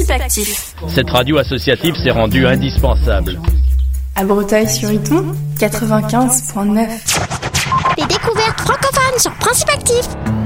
Principe Actif. Cette radio associative s'est rendue indispensable. À Breteuil-sur-Iton, 95.9. Les découvertes francophones sur Principe Actif.